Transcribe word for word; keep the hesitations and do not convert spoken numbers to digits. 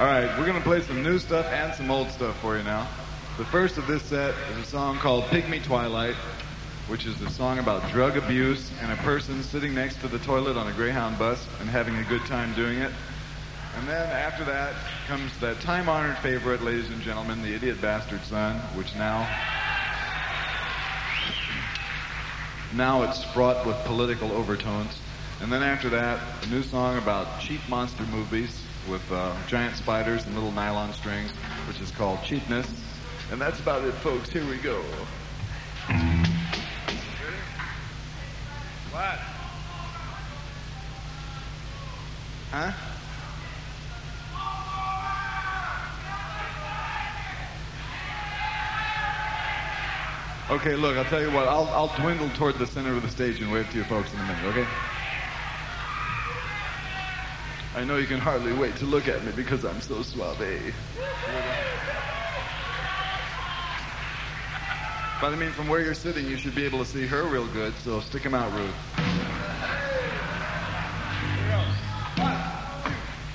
All right, we're going to play some new stuff and some old stuff for you now. The first of this set is a song called Pygmy Twilight, which is a song about drug abuse and a person sitting next to the toilet on a Greyhound bus and having a good time doing it. And then after that comes that time-honored favorite, ladies and gentlemen, The Idiot Bastard Son, which now... Now it's fraught with political overtones. And then after that, a new song about cheap monster movies with uh, giant spiders and little nylon strings, which is called Cheapness. And that's about it, folks. Here we go. What? Huh? Okay, look, I'll tell you what, I'll, I'll dwindle toward the center of the stage and wave to you folks in a minute, okay? I know you can hardly wait to look at me because I'm so suave. But I mean, from where you're sitting, you should be able to see her real good, so stick 'em out, Ruth.